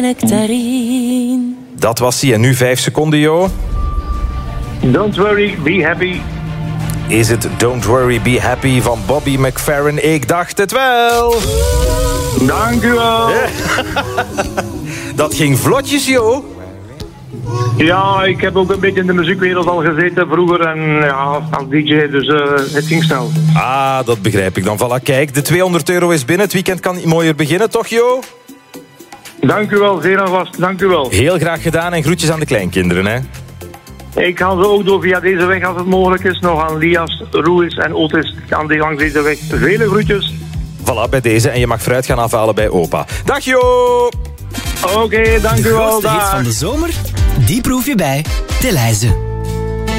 Nectarine. Dat was hij en nu 5 seconden, Jo. Don't worry, be happy. Is het Don't Worry, Be Happy van Bobby McFerrin? Ik dacht het wel. Dank u wel. Dat ging vlotjes, Jo. Ja, ik heb ook een beetje in de muziekwereld al gezeten vroeger en ja, als DJ, dus het ging snel. Ah, dat begrijp ik dan. Voilà, kijk, de €200 is binnen. Het weekend kan niet mooier beginnen, toch, Jo? Dank u wel, zeer alvast. Dank u wel. Heel graag gedaan en groetjes aan de kleinkinderen, hè. Ik ga ze ook door via deze weg, als het mogelijk is, nog aan Lias, Ruiz en Otis langs deze weg. Vele groetjes. Voilà, bij deze. En je mag fruit gaan afhalen bij opa. Dag, Jo! Oké, dank u wel. De grootste hits van de zomer, die proef je bij Delhaize.